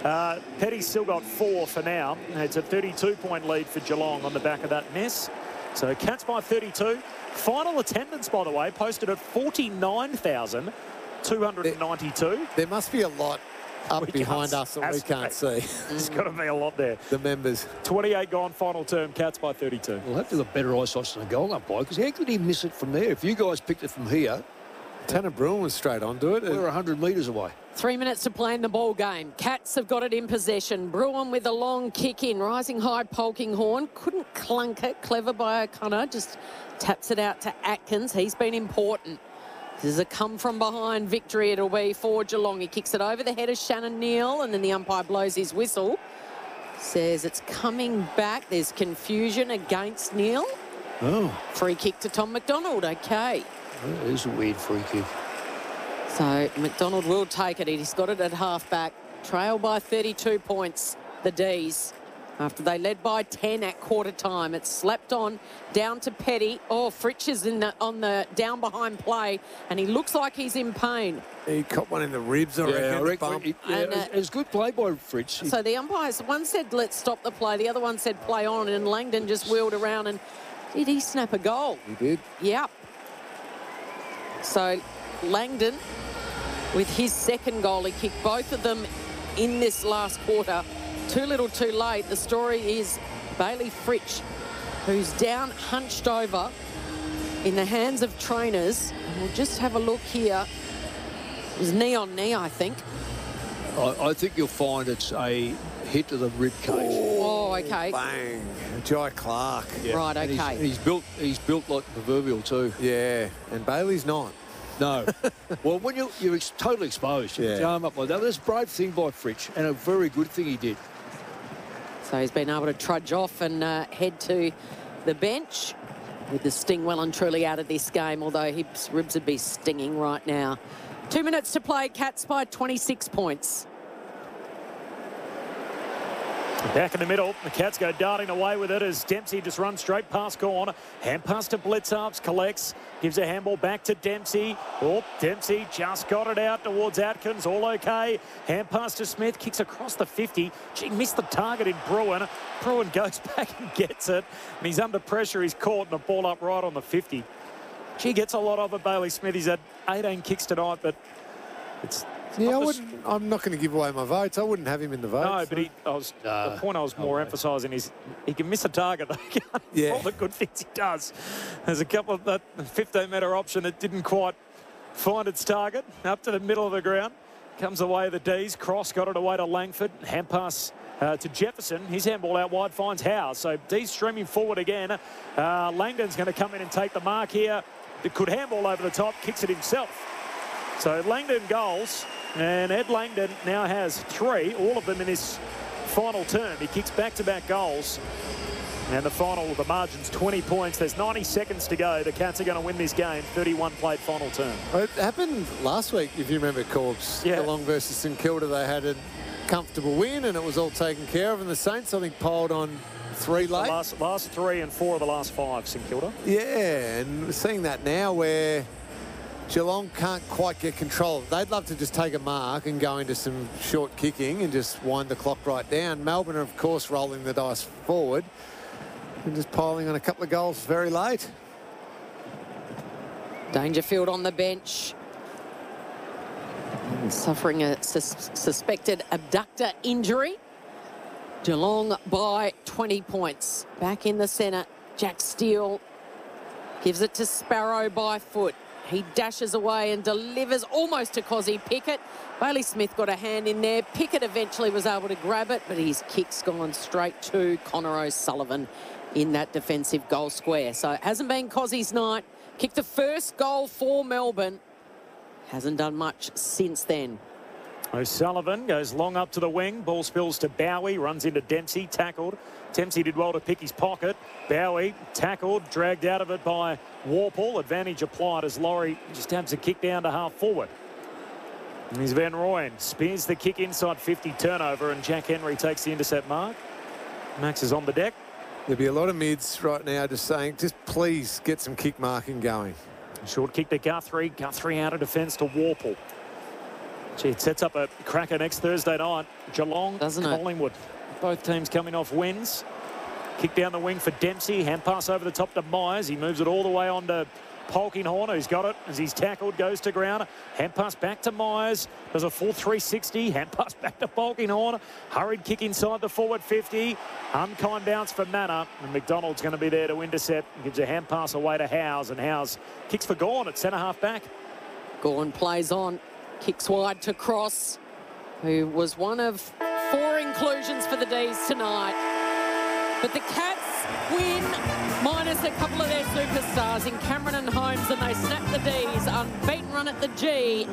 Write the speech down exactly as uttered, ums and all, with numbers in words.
Uh, Petty's still got four for now. It's a thirty-two point lead for Geelong on the back of that miss. So Cats by thirty-two. Final attendance, by the way, posted at forty-nine thousand two hundred ninety-two. There, there must be a lot up we behind us that we can't see. There's got to be a lot there. The members. twenty-eight gone, final term, Cats by thirty-two. We'll have to have better eyesight than a goal umpire, because how could he miss it from there? If you guys picked it from here, Tanner Bruin was straight onto it. we're one hundred metres away. Three minutes to play in the ball game. Cats have got it in possession. Bruin with a long kick in. Rising high, Polkinghorne. Couldn't clunk it. Clever by O'Connor. Just taps it out to Atkins. He's been important. This is a come-from-behind victory it'll be for Geelong. He kicks it over the head of Shannon Neal, and then the umpire blows his whistle. Says it's coming back. There's confusion against Neal. Oh. Free kick to Tom McDonald. Okay. That is a weird free kick. So McDonald will take it. He's got it at half-back. Trail by thirty-two points, the D's. After they led by ten at quarter time. It's slapped on down to Petty. Oh, Fritsch is in the, on the down behind play, and he looks like he's in pain. He caught one in the ribs, I yeah, reckon. I reckon Bump. it, yeah, And, uh, it was good play by Fritsch. So the umpires, one said let's stop the play, the other one said play on, and Langdon just wheeled around and did he snap a goal? He did. Yep. So Langdon, with his second goal, he kicked both of them in this last quarter. Too little, too late. The story is Bailey Fritsch, who's down, hunched over in the hands of trainers. And we'll just have a look here. It was knee on knee, I think. I, I think you'll find it's a hit to the rib cage. Oh, okay. Bang. Jai Clark. Yeah. Right, And he's- okay. and he's built. He's built like the proverbial too. Yeah, and Bailey's not. No. Well, when you're, you're ex totally exposed, you Yeah. put your arm up like that. That's a brave thing by Fritsch, and a very good thing he did. So he's been able to trudge off and uh, head to the bench with the sting well and truly out of this game, although his ribs would be stinging right now. Two minutes to play. Cats by twenty-six points. Back in the middle, the Cats go darting away with it as Dempsey just runs straight past corner. Hand pass to Blitzarps, collects, gives a handball back to Dempsey. Oh, Dempsey just got it out towards Atkins, all okay. Hand pass to Smith, kicks across the fifty. Gee, missed the target in Bruin. Bruin goes back and gets it, and he's under pressure. He's caught and the ball up right on the fifty. Gee, gets a lot of it, Bailey Smith. He's had eighteen kicks tonight, but it's... Yeah, I wouldn't, I'm not going to give away my votes. I wouldn't have him in the votes. No, but he, I was, Nah, the point I was more no way. emphasising is he can miss a target. Though. Yeah. All the good things he does. There's a couple of that fifteen metre option that didn't quite find its target. Up to the middle of the ground. Comes away the D's. Cross got it away to Langford. Hand pass uh, to Jefferson. His handball out wide finds Howe. So D's streaming forward again. Uh, Langdon's going to come in and take the mark here. It could handball over the top. Kicks it himself. So Langdon goals. And Ed Langdon now has three, all of them in this final term. He kicks back-to-back goals. And the final, the margin's twenty points. There's ninety seconds to go. The Cats are going to win this game. thirty-one played final term. It happened last week, if you remember, Corbs. Yeah. Geelong versus St Kilda, they had a comfortable win and it was all taken care of. And the Saints, I think, piled on three The late. last, last three and four of the last five, St Kilda. Yeah, and we're seeing that now where Geelong can't quite get control. They'd love to just take a mark and go into some short kicking and just wind the clock right down. Melbourne are, of course, rolling the dice forward and just piling on a couple of goals very late. Dangerfield on the bench. Suffering a sus suspected abductor injury. Geelong by twenty points. Back in the centre, Jack Steele gives it to Sparrow by foot. He dashes away and delivers almost to Cozzy Pickett. Bailey Smith got a hand in there. Pickett eventually was able to grab it, but his kick's gone straight to Connor O'Sullivan in that defensive goal square. So it hasn't been Cozzy's night. Kicked the first goal for Melbourne. Hasn't done much since then. O'Sullivan goes long up to the wing. Ball spills to Bowie. Runs into Dempsey. Tackled. Dempsey did well to pick his pocket. Bowie tackled. Dragged out of it by Warple. Advantage applied as Laurie just stabs a kick down to half forward. And here's Van Rooyen. Spears the kick inside fifty. Turnover. And Jack Henry takes the intercept mark. Max is on the deck. There'll be a lot of mids right now just saying, just please get some kick marking going. Short kick to Guthrie. Guthrie out of defence to Warple. Gee, it sets up a cracker next Thursday night. Geelong, Doesn't it? Collingwood. Both teams coming off wins. Kick down the wing for Dempsey. Hand pass over the top to Myers. He moves it all the way on to Polkinghorne, who's got it as he's tackled, goes to ground. Hand pass back to Myers. Does a full three sixty. Hand pass back to Polkinghorne. Hurried kick inside the forward fifty. Unkind bounce for Manor. And McDonald's going to be there to intercept. Gives a hand pass away to Howes. And Howes kicks for Gawn at centre half back. Gawn plays on. Kicks wide to Cross, who was one of four inclusions for the D's tonight. But the Cats win, minus a couple of their superstars in Cameron and Holmes, and they snap the D's. Unbeaten run at the G.